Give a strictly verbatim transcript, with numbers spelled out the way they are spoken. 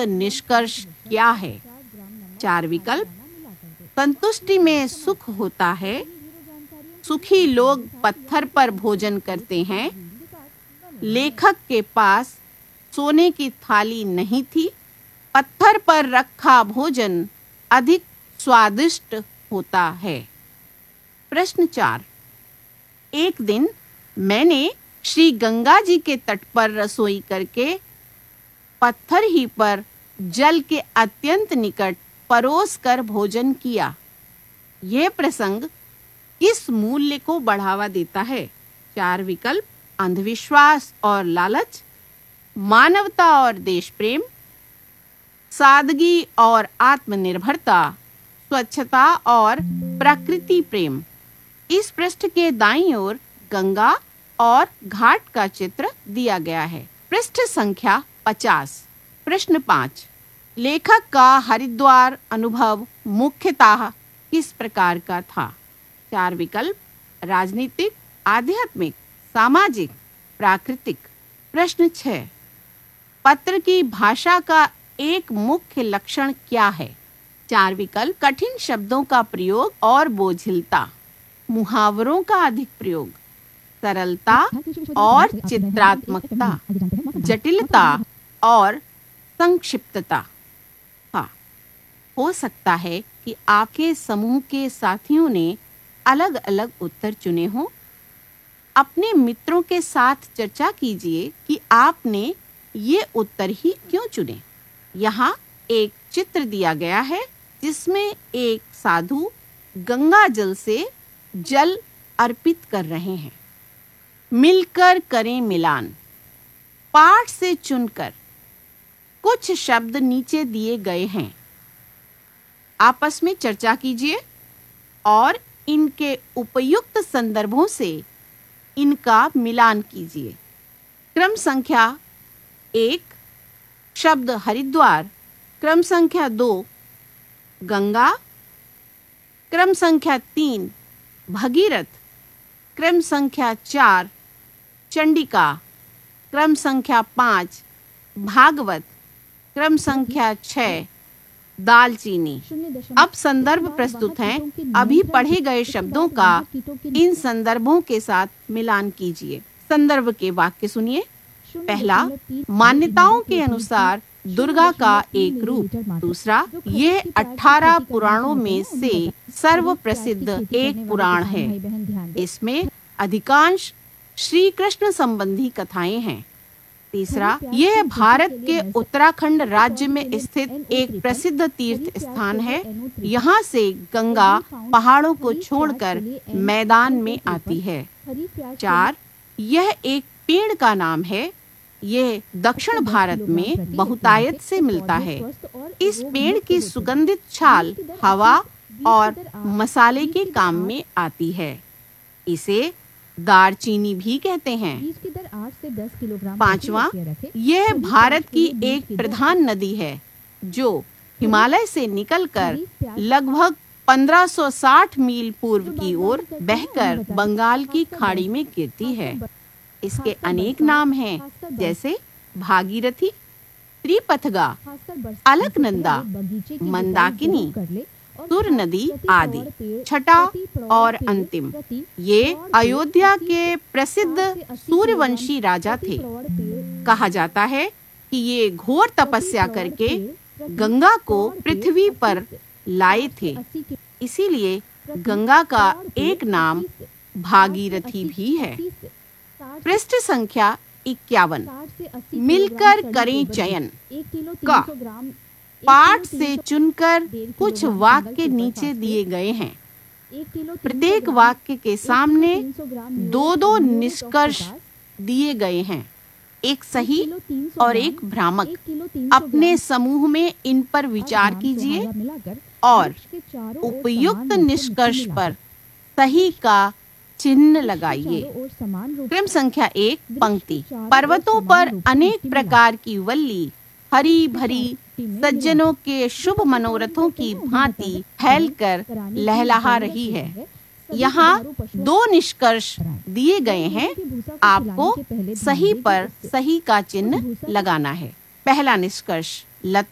निष्कर्ष क्या है? चार विकल्प। संतुष्टि में सुख होता है, सुखी लोग पत्थर पर भोजन करते हैं, लेखक के पास सोने की थाली नहीं थी, पत्थर पर रखा भोजन अधिक स्वादिष्ट होता है। प्रश्न चार। एक दिन मैंने श्री गंगा जी के तट पर रसोई करके पत्थर ही पर जल के अत्यंत निकट परोस कर भोजन किया। यह प्रसंग किस मूल्य को बढ़ावा देता है? चार विकल्प। अंधविश्वास और लालच, मानवता और देश प्रेम, सादगी और आत्मनिर्भरता, स्वच्छता और प्रकृति प्रेम। इस पृष्ठ के दाईं ओर गंगा और घाट का चित्र दिया गया है। पृष्ठ संख्या पचास। प्रश्न पाँच। लेखक का हरिद्वार अनुभव मुख्यतः किस प्रकार का था? चार विकल्प। राजनीतिक, आध्यात्मिक, सामाजिक, प्राकृतिक। प्रश्न छह। पत्र की भाषा का एक मुख्य लक्षण क्या है? चार विकल्प। कठिन शब्दों का प्रयोग और बोझिलता, मुहावरों का अधिक प्रयोग, सरलता और चित्रात्मकता, जटिलता और संक्षिप्तता। हाँ, हो सकता है कि आपके समूह के साथियों ने अलग-अलग उत्तर चुने हों। अपने मित्रों के साथ चर्चा कीजिए कि आपने ये उत्तर ही क्यों चुने। यहाँ एक चित्र दिया गया है जिसमें एक साधु गंगा जल से जल अर्पित कर रहे हैं। मिलकर करें मिलान। पाठ से चुनकर कुछ शब्द नीचे दिए गए हैं। आपस में चर्चा कीजिए और इनके उपयुक्त संदर्भों से इनका मिलान कीजिए। क्रम संख्या एक शब्द हरिद्वार, क्रम संख्या दो गंगा, क्रम संख्या तीन भगीरथ, क्रम संख्या चार चंडिका, क्रम संख्या पाँच भागवत, क्रम संख्या छह दालचीनी। अब संदर्भ प्रस्तुत हैं। अभी पढ़े गए शब्दों का इन संदर्भों के साथ मिलान कीजिए। संदर्भ के वाक्य सुनिए। पहला, मान्यताओं के अनुसार दुर्गा का एक रूप। दूसरा, ये अठारह पुराणों में से सर्व प्रसिद्ध एक पुराण है। इसमें अधिकांश श्री कृष्ण संबंधी कथाएं हैं। तीसरा, यह भारत के उत्तराखंड राज्य में स्थित एक प्रसिद्ध तीर्थ स्थान है। यहाँ से गंगा पहाड़ों को छोड़कर मैदान में आती है। चार, यह एक पेड़ का नाम है। यह दक्षिण भारत में बहुतायत से मिलता है। इस पेड़ की सुगंधित छाल हवा और मसाले के काम में आती है। इसे दारचीनी भी कहते हैं। पांचवा, यह भारत की एक प्रधान नदी है जो हिमालय से निकलकर लगभग पंद्रह सौ साठ मील पूर्व की ओर बहकर बंगाल की खाड़ी में गिरती है। इसके अनेक नाम हैं, जैसे भागीरथी, त्रिपथगा, अलकनंदा, मंदाकिनी, सुर नदी आदि। छठा और अंतिम, ये अयोध्या के प्रसिद्ध सूर्यवंशी राजा थे। कहा जाता है कि ये घोर तपस्या करके गंगा को पृथ्वी पर लाए थे। इसीलिए गंगा का एक नाम भागीरथी भी है। पृष्ठ संख्या इक्यावन। मिलकर करें चयन का पाठ से चुनकर कुछ वाक्य नीचे दिए गए हैं। प्रत्येक वाक्य के सामने दो दो निष्कर्ष दिए गए हैं, एक सही और एक भ्रामक। अपने समूह में इन पर विचार कीजिए और उपयुक्त निष्कर्ष पर सही का चिन्ह लगाइए। क्रम संख्या एक पंक्ति। पर्वतों पर अनेक प्रकार की वल्ली हरी भरी सज्जनों के शुभ मनोरथों की भांति फैलकर लहलहा रही है। यहाँ दो निष्कर्ष दिए गए हैं, आपको सही पर सही का चिन्ह लगाना है। पहला निष्कर्ष, लता